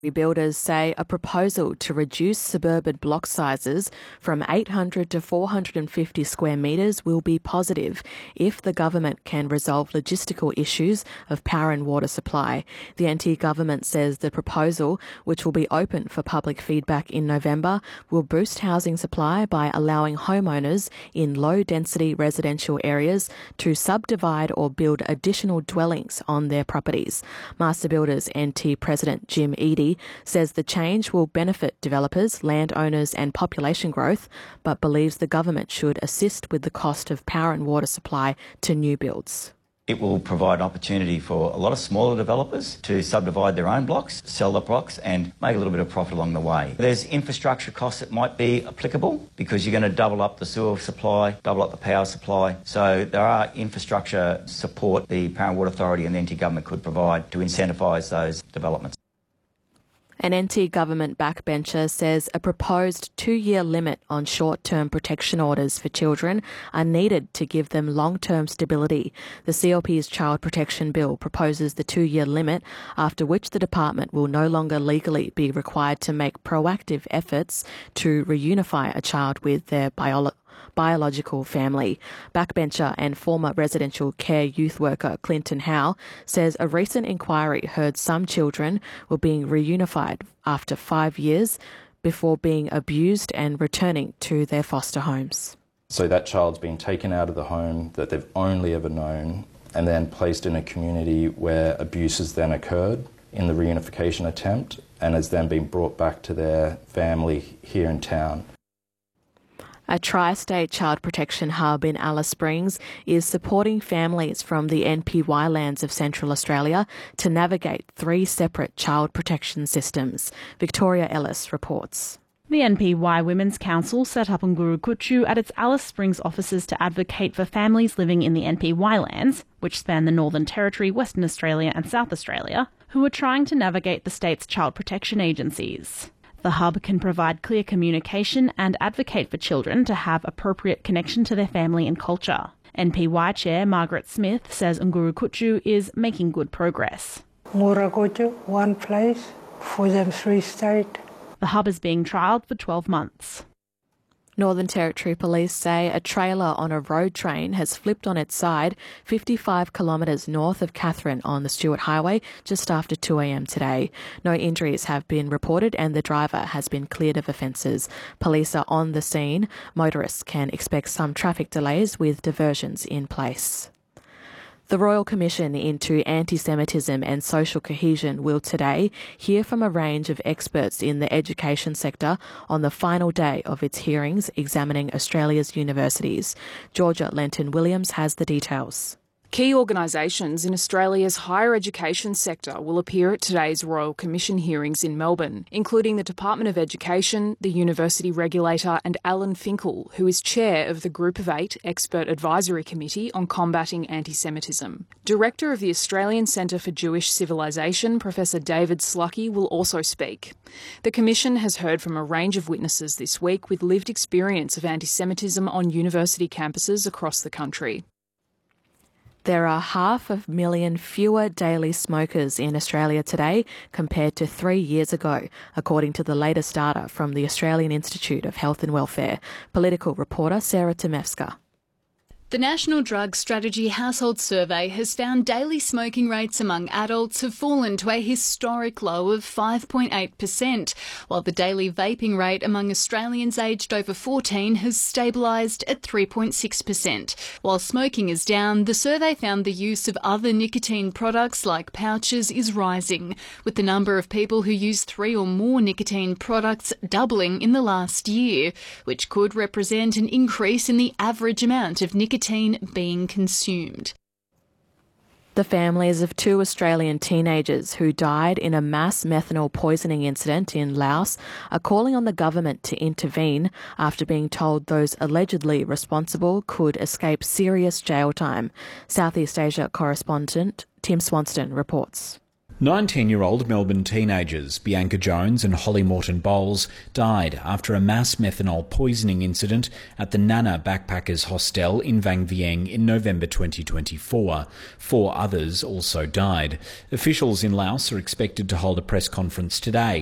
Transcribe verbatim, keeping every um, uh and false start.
Builders say a proposal to reduce suburban block sizes from eight hundred to four hundred fifty square metres will be positive if the government can resolve logistical issues of power and water supply. The N T government says the proposal, which will be open for public feedback in November, will boost housing supply by allowing homeowners in low-density residential areas to subdivide or build additional dwellings on their properties. Master Builders N T President Jim Eadie says the change will benefit developers, landowners and population growth, but believes the government should assist with the cost of power and water supply to new builds. It will provide an opportunity for a lot of smaller developers to subdivide their own blocks, sell the blocks and make a little bit of profit along the way. There's infrastructure costs that might be applicable because you're going to double up the sewer supply, double up the power supply. So there are infrastructure support the Power and Water Authority and the N T government could provide to incentivise those developments. An N T government backbencher says a proposed two-year limit on short-term protection orders for children are needed to give them long-term stability. The C L P's Child Protection Bill proposes the two-year limit, after which the department will no longer legally be required to make proactive efforts to reunify a child with their biological biological family. Backbencher and former residential care youth worker Clinton Howe says a recent inquiry heard some children were being reunified after five years before being abused and returning to their foster homes. So that child's been taken out of the home that they've only ever known and then placed in a community where abuse has then occurred in the reunification attempt and has then been brought back to their family here in town. A tri-state child protection hub in Alice Springs is supporting families from the N P Y lands of Central Australia to navigate three separate child protection systems. Victoria Ellis reports. The N P Y Women's Council set up in Ngurukuchu at its Alice Springs offices to advocate for families living in the N P Y lands, which span the Northern Territory, Western Australia and South Australia, who are trying to navigate the state's child protection agencies. The hub can provide clear communication and advocate for children to have appropriate connection to their family and culture. N P Y Chair Margaret Smith says Ngurukuchu is making good progress. Ngurukuchu, one place, for them three states. The hub is being trialled for twelve months. Northern Territory Police say a trailer on a road train has flipped on its side fifty-five kilometres north of Katherine on the Stewart Highway just after two a m today. No injuries have been reported and the driver has been cleared of offences. Police are on the scene. Motorists can expect some traffic delays with diversions in place. The Royal Commission into Anti-Semitism and Social Cohesion will today hear from a range of experts in the education sector on the final day of its hearings examining Australia's universities. Georgia Lenton-Williams has the details. Key organisations in Australia's higher education sector will appear at today's Royal Commission hearings in Melbourne, including the Department of Education, the University Regulator and Alan Finkel, who is chair of the Group of Eight Expert Advisory Committee on Combating Anti-Semitism. Director of the Australian Centre for Jewish Civilisation, Professor David Slucky, will also speak. The Commission has heard from a range of witnesses this week with lived experience of anti-Semitism on university campuses across the country. There are half a million fewer daily smokers in Australia today compared to three years ago, according to the latest data from the Australian Institute of Health and Welfare. Political reporter Sarah Temevska. The National Drug Strategy Household Survey has found daily smoking rates among adults have fallen to a historic low of five point eight percent, while the daily vaping rate among Australians aged over fourteen has stabilised at three point six percent. While smoking is down, the survey found the use of other nicotine products like pouches is rising, with the number of people who use three or more nicotine products doubling in the last year, which could represent an increase in the average amount of nicotine being consumed. The families of two Australian teenagers who died in a mass methanol poisoning incident in Laos are calling on the government to intervene after being told those allegedly responsible could escape serious jail time. Southeast Asia correspondent Tim Swanston reports. nineteen-year-old Melbourne teenagers Bianca Jones and Holly Morton Bowles died after a mass methanol poisoning incident at the Nana Backpackers Hostel in Vang Vieng in November twenty twenty-four. Four others also died. Officials in Laos are expected to hold a press conference today